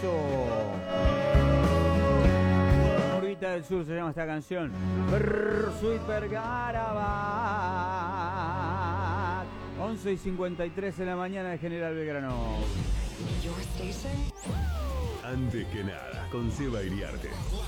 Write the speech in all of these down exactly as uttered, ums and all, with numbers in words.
Murguita del Sur se llama esta canción. Sweet Bergarabat. once y cincuenta y tres en la mañana de General Belgrano. Antes que nada, con Seba Iriarte.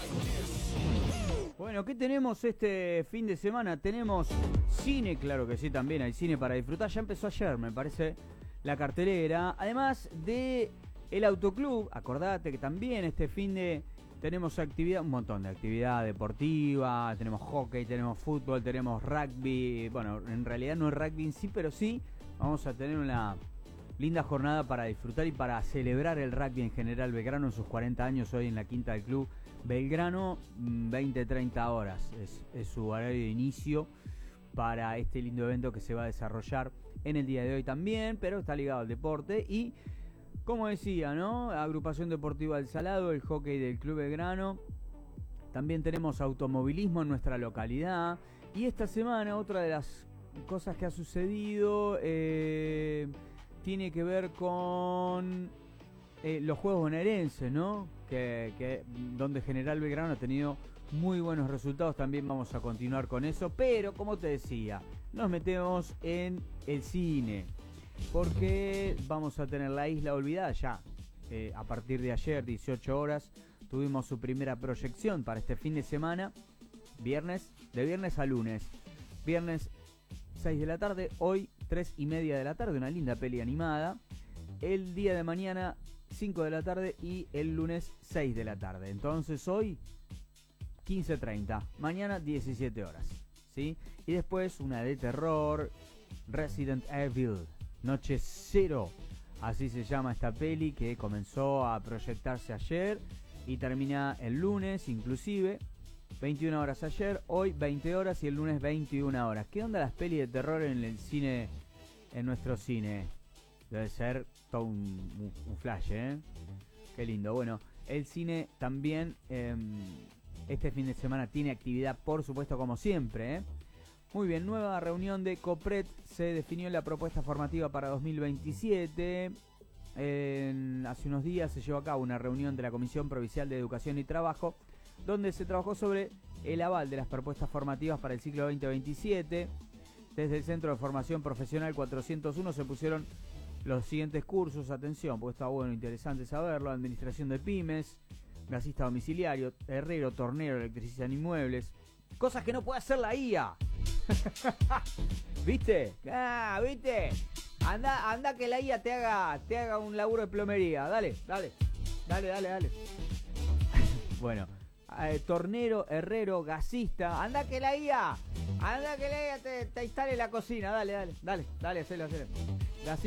Bueno, ¿qué tenemos este fin de semana? Tenemos cine, claro que sí, también hay cine para disfrutar. Ya empezó ayer, me parece, la cartelera. Además de el Autoclub, acordate que también este fin de tenemos actividad, un montón de actividad deportiva, tenemos hockey, tenemos fútbol, tenemos rugby. Bueno, en realidad no es rugby en sí, pero sí vamos a tener una linda jornada para disfrutar y para celebrar el rugby en General Belgrano en sus cuarenta años hoy en la quinta del club. Belgrano, veinte a treinta horas es, es su horario de inicio para este lindo evento que se va a desarrollar en el día de hoy también, pero está ligado al deporte. Y como decía, ¿no? Agrupación Deportiva del Salado, el hockey del Club Belgrano. También tenemos automovilismo en nuestra localidad. Y esta semana otra de las cosas que ha sucedido eh, tiene que ver con eh, los Juegos Bonaerenses, ¿no? Que, que donde General Belgrano ha tenido muy buenos resultados. También vamos a continuar con eso. Pero, como te decía, nos metemos en el cine. Porque vamos a tener La Isla Olvidada ya. Eh, a partir de ayer, dieciocho horas, tuvimos su primera proyección para este fin de semana. Viernes, de viernes a lunes. Viernes seis de la tarde, hoy tres y media de la tarde, una linda peli animada. El día de mañana cinco de la tarde y el lunes seis de la tarde. Entonces hoy quince treinta, mañana diecisiete horas, ¿sí? Y después una de terror, Resident Evil, Noche Cero, así se llama esta peli que comenzó a proyectarse ayer y termina el lunes inclusive. veintiuna horas ayer, hoy veinte horas y el lunes veintiuna horas. ¿Qué onda las pelis de terror en el cine, en nuestro cine? Debe ser todo un, un flash, ¿eh? Qué lindo. Bueno, el cine también eh, este fin de semana tiene actividad, por supuesto, como siempre, ¿eh? Muy bien, nueva reunión de COPRED. Se definió la propuesta formativa para dos mil veintisiete. En, hace unos días se llevó a cabo una reunión de la Comisión Provincial de Educación y Trabajo, donde se trabajó sobre el aval de las propuestas formativas para el ciclo veinte veintisiete. Desde el Centro de Formación Profesional cuatrocientos uno se pusieron los siguientes cursos. Atención, porque está bueno, interesante saberlo. Administración de pymes, gasista domiciliario, herrero, tornero, electricista en inmuebles. Cosas que no puede hacer la I A. ¿Viste? Ah, ¿viste? Anda, anda que la I A te haga, te haga un laburo de plomería. Dale, dale, dale, dale, dale. Bueno, eh, tornero, herrero, gasista. Anda que la I A, anda que la I A te, te instale la cocina. Dale, dale, dale, dale, hacelo, hacelo.